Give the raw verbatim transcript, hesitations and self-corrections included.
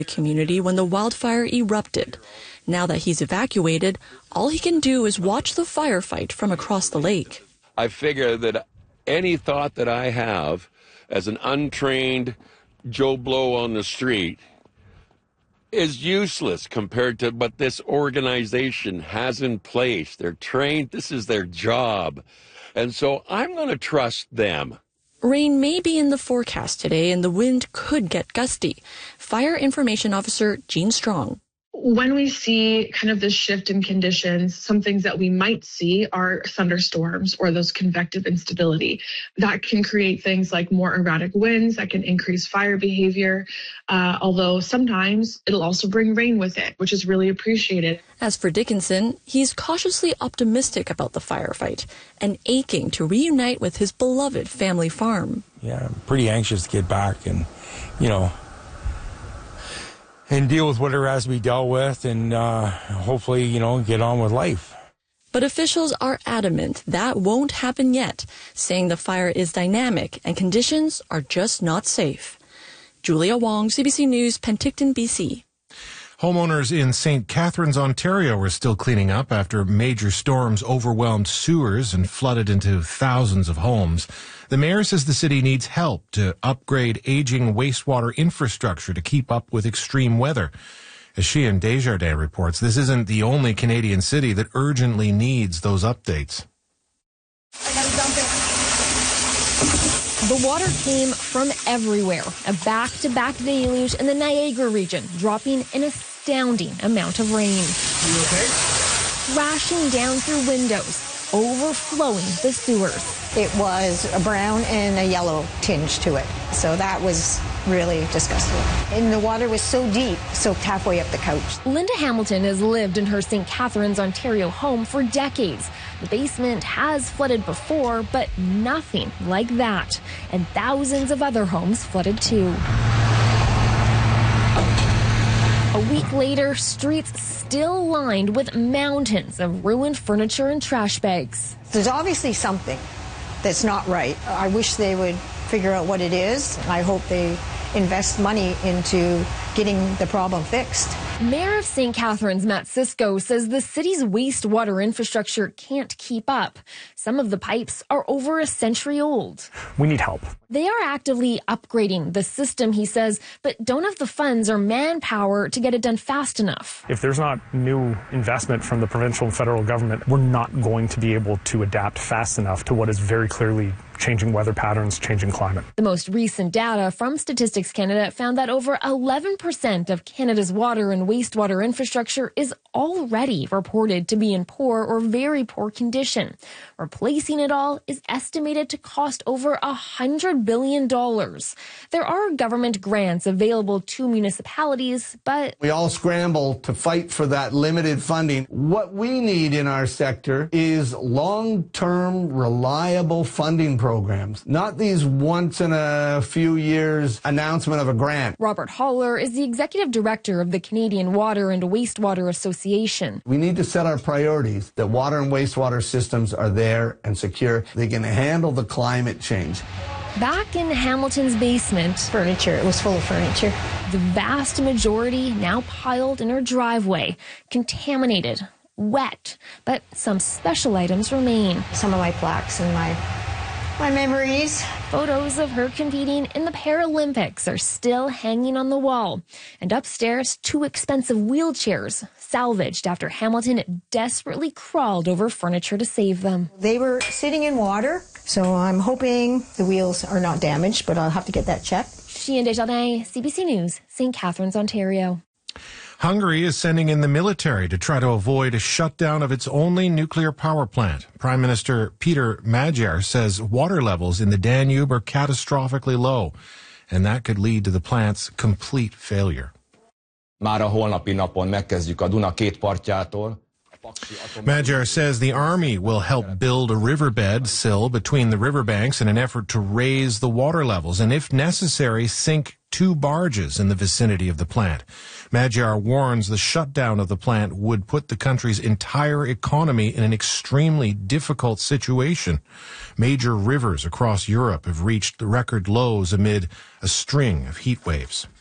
the community when the wildfire erupted. Now that he's evacuated, all he can do is watch the firefight from across the lake. I figure that any thought that I have as an untrained Joe Blow on the street is useless compared to what this organization has in place. They're trained. This is their job. And so I'm going to trust them. Rain may be in the forecast today and the wind could get gusty. Fire Information Officer Jean Strong. When we see kind of this shift in conditions, some things that we might see are thunderstorms or those convective instability. That can create things like more erratic winds that can increase fire behavior, uh, although sometimes it'll also bring rain with it, which is really appreciated. As for Dickinson, he's cautiously optimistic about the firefight and aching to reunite with his beloved family farm. Yeah, I'm pretty anxious to get back and, you know, and deal with whatever has to be dealt with and uh, hopefully, you know, get on with life. But officials are adamant that won't happen yet, saying the fire is dynamic and conditions are just not safe. Julia Wong, C B C News, Penticton, B C. Homeowners in Saint Catharines, Ontario are still cleaning up after major storms overwhelmed sewers and flooded into thousands of homes. The mayor says the city needs help to upgrade aging wastewater infrastructure to keep up with extreme weather. As Sheehan Desjardins reports, this isn't the only Canadian city that urgently needs those updates. I gotta dump it. The water came from everywhere. A back-to-back deluge in the Niagara region, dropping an astounding amount of rain. You okay? Crashing down through windows, overflowing the sewers. It was a brown and a yellow tinge to it. So that was really disgusting. And the water was so deep, soaked halfway up the couch. Linda Hamilton has lived in her Saint Catharines, Ontario home for decades. The basement has flooded before, but nothing like that. And thousands of other homes flooded too. A week later, streets still lined with mountains of ruined furniture and trash bags. There's obviously something that's not right. I wish they would figure out what it is. I hope they invest money into getting the problem fixed. Mayor of Saint Catharines, Matt Cisco, says the city's wastewater infrastructure can't keep up. Some of the pipes are over a century old. We need help. They are actively upgrading the system, he says, but don't have the funds or manpower to get it done fast enough. If there's not new investment from the provincial and federal government, we're not going to be able to adapt fast enough to what is very clearly changing weather patterns, changing climate. The most recent data from Statistics Canada found that over eleven percent of Canada's water and wastewater infrastructure is already reported to be in poor or very poor condition. Replacing it all is estimated to cost over one hundred billion dollars. There are government grants available to municipalities, but we all scramble to fight for that limited funding. What we need in our sector is long-term, reliable funding programs, not these once in a few years announcement of a grant. Robert Haller is the executive director of the Canadian Water and Wastewater Association. We need to set our priorities that water and wastewater systems are there and secure. They can handle the climate change. Back in Hamilton's basement, furniture, it was full of furniture. The vast majority now piled in her driveway, contaminated, wet, but some special items remain. Some of my plaques and my my memories. Photos of her competing in the Paralympics are still hanging on the wall. And upstairs, two expensive wheelchairs salvaged after Hamilton desperately crawled over furniture to save them. They were sitting in water, so I'm hoping the wheels are not damaged, but I'll have to get that checked. Sheehan Desjardins, C B C News, Saint Catharines, Ontario. Hungary is sending in the military to try to avoid a shutdown of its only nuclear power plant. Prime Minister Peter Magyar says water levels in the Danube are catastrophically low, and that could lead to the plant's complete failure. Már a holnapi napon megkezdjük a Duna két partjától. Magyar says the army will help build a riverbed sill between the riverbanks in an effort to raise the water levels and, if necessary, sink two barges in the vicinity of the plant. Magyar warns the shutdown of the plant would put the country's entire economy in an extremely difficult situation. Major rivers across Europe have reached the record lows amid a string of heat waves.